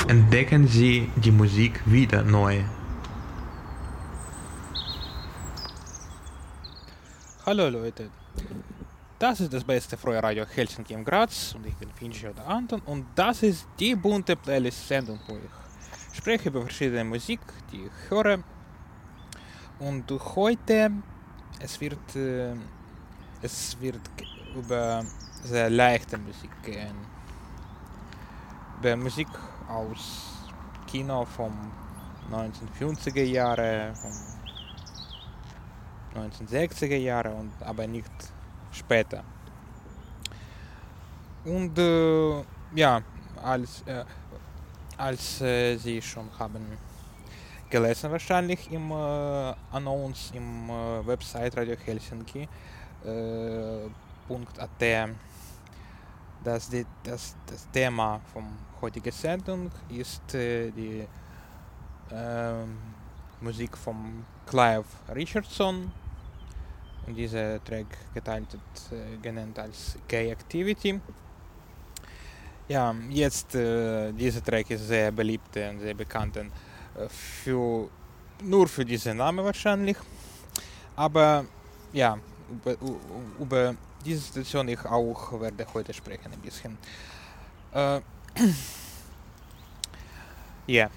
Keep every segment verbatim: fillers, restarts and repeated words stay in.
entdecken Sie die Musik wieder neu. Hallo Leute, das ist das beste freie Radio Helsinki im Graz und ich bin Finchi oder Anton und das ist die bunte Playlist-Sendung, wo ich spreche über verschiedene Musik, die ich höre. Und heute, es wird, äh, es wird über sehr leichte Musik gehen. Über Musik aus Kino vom neunzehnhundertfünfziger Jahre, vom neunzehnhundertsechziger Jahre und aber nicht später. Und äh, ja, als, äh, als äh, Sie schon haben gelesen wahrscheinlich im äh, Announce im äh, Website Radio Helsinki äh, .at, dass die, das, das Thema vom heutigen Sendung ist äh, die äh, Musik von Clive Richardson. Und dieser Track geteilt äh, genannt als Gay Activity. Ja, jetzt äh, dieser Track ist sehr beliebt und sehr bekannt äh, für, nur für diesen Namen wahrscheinlich. Aber ja, über, über diese Situation ich auch werde heute sprechen ein bisschen. Äh, yeah.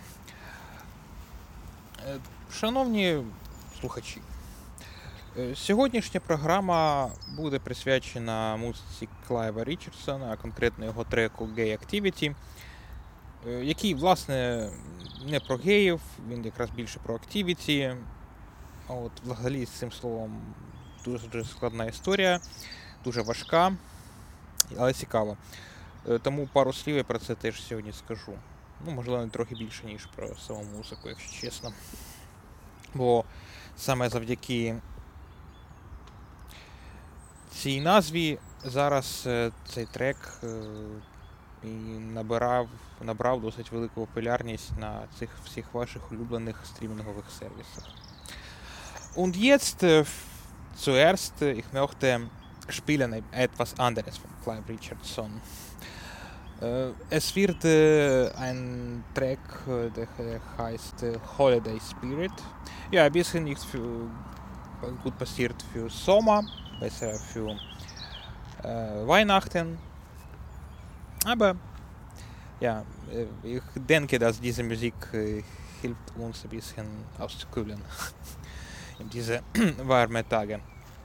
Шановні слухачі, сьогоднішня програма буде присвячена музиці Клайва Річардсона, а конкретно його треку Gay Activity, який, власне, не про геїв, він якраз більше про activity. От, взагалі, з цим словом дуже складна історія, дуже важка, але цікава. Тому пару слів я про це теж сьогодні скажу. Ну, можливо, не трохи більше, ніж про саму музику, якщо чесно. Бо саме завдяки цій назві зараз е, цей трек е, і набирав, набрав досить велику популярність на цих всіх ваших улюблених стрімінгових сервісах. Und jetzt äh, zuerst, ich möchte spielen etwas anderes von Clive Richardson. Äh, es wird äh, ein Track, äh, der heißt äh, Holiday Spirit. Ja, ein bisschen nicht für, gut passiert für Sommer, besser für äh, Weihnachten. Aber ja, äh, ich denke, dass diese Musik äh, hilft uns ein bisschen auszukühlen in diese warmen Tage.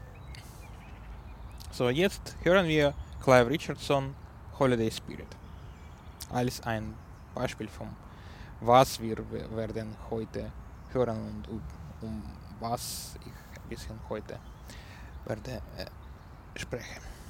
So, jetzt hören wir Clive Richardson Holiday Spirit als ein Beispiel von was wir werden heute hören und um, um was ich ein bisschen heute werde äh, sprechen.